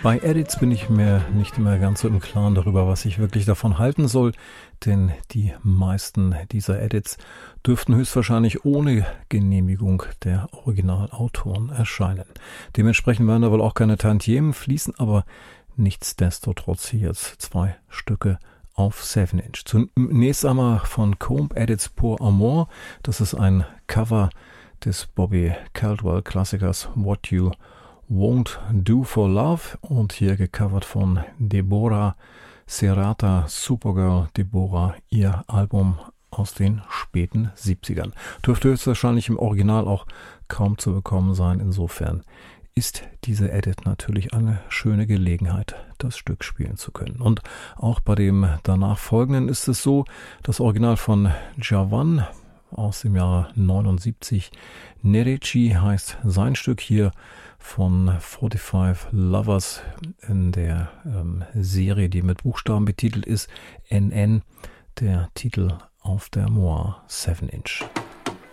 Bei Edits bin ich mir nicht immer ganz so im Klaren darüber, was ich wirklich davon halten soll, denn die meisten dieser Edits dürften höchstwahrscheinlich ohne Genehmigung der Originalautoren erscheinen. Dementsprechend werden da wohl auch keine Tantiemen fließen, aber nichtsdestotrotz hier jetzt 2 Stücke auf 7-Inch. Zunächst einmal von Comb Edits Pour Amour. Das ist ein Cover des Bobby Caldwell-Klassikers What You Won't Do for Love und hier gecovert von Deborah Serrata, Supergirl Deborah, ihr Album aus den späten 70ern. Dürfte höchstwahrscheinlich im Original auch kaum zu bekommen sein. Insofern ist diese Edit natürlich eine schöne Gelegenheit, das Stück spielen zu können. Und auch bei dem danach folgenden ist es so, das Original von Javan aus dem Jahre 79, Nereci heißt sein Stück, hier von 45 Lovers in der Serie, die mit Buchstaben betitelt ist, NN, der Titel auf der Moa 7-Inch.